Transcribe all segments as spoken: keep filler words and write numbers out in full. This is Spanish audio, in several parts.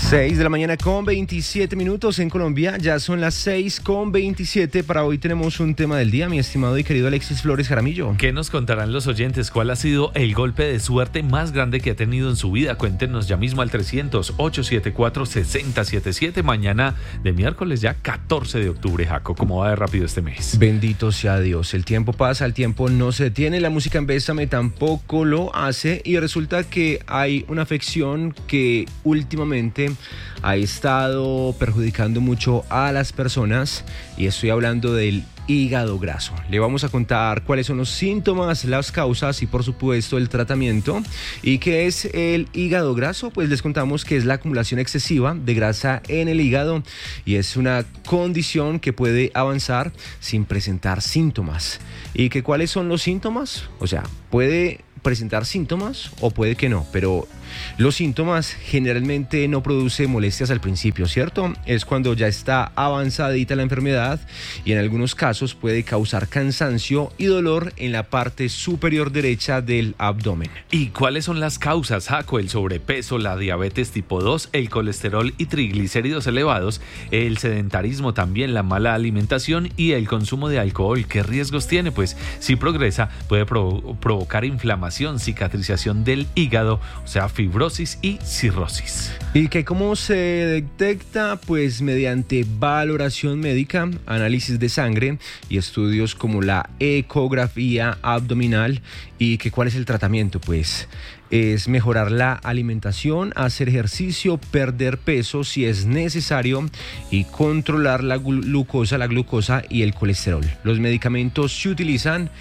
seis de la mañana con veintisiete minutos en Colombia, ya son las seis con veintisiete. Para hoy tenemos un tema del día, mi estimado y querido Alexis Flores Jaramillo. ¿Qué nos contarán los oyentes? ¿Cuál ha sido el golpe de suerte más grande que ha tenido en su vida? Cuéntenos ya mismo al trescientos, ochocientos setenta y cuatro, sesenta setenta y siete. Mañana de miércoles ya catorce de octubre, Jaco. ¿Cómo va de rápido este mes? Bendito sea Dios, el tiempo pasa, el tiempo no se detiene, la música en Bésame tampoco lo hace y resulta que hay una afección que últimamente ha estado perjudicando mucho a las personas y estoy hablando del hígado graso. Le vamos a contar cuáles son los síntomas, las causas y por supuesto el tratamiento. ¿Y qué es el hígado graso? Pues les contamos que es la acumulación excesiva de grasa en el hígado y es una condición que puede avanzar sin presentar síntomas. ¿Y que cuáles son los síntomas? O sea, puede presentar síntomas o puede que no, pero los síntomas generalmente no producen molestias al principio, ¿cierto? Es cuando ya está avanzadita la enfermedad y en algunos casos puede causar cansancio y dolor en la parte superior derecha del abdomen. ¿Y cuáles son las causas, Jaco? El sobrepeso, la diabetes tipo dos, el colesterol y triglicéridos elevados, el sedentarismo también, la mala alimentación y el consumo de alcohol. ¿Qué riesgos tiene? Pues si progresa puede provo- provocar inflamación, cicatrización del hígado, o sea, fibrosis y cirrosis. ¿Y que cómo se detecta? Pues mediante valoración médica, análisis de sangre y estudios como la ecografía abdominal. ¿Y que cuál es el tratamiento? Pues es mejorar la alimentación, hacer ejercicio, perder peso si es necesario y controlar la glucosa, la glucosa y el colesterol. Los medicamentos se utilizan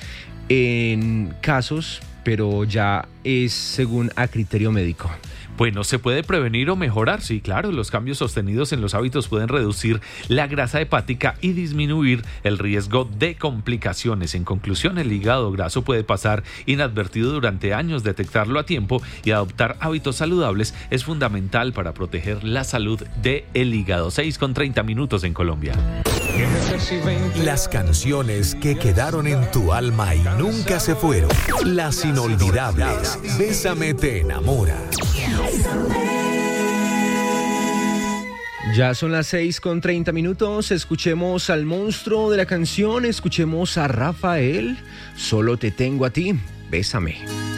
en casos, pero ya es según a criterio médico. Bueno, ¿se puede prevenir o mejorar? Sí, claro, los cambios sostenidos en los hábitos pueden reducir la grasa hepática y disminuir el riesgo de complicaciones. En conclusión, el hígado graso puede pasar inadvertido durante años. Detectarlo a tiempo y adoptar hábitos saludables es fundamental para proteger la salud del hígado. seis con treinta minutos en Colombia. Las canciones que quedaron en tu alma y nunca se fueron. Las inolvidables. Bésame te enamora. Ya son las seis con treinta minutos, escuchemos al monstruo de la canción, escuchemos a Rafael, Solo te tengo a ti, bésame.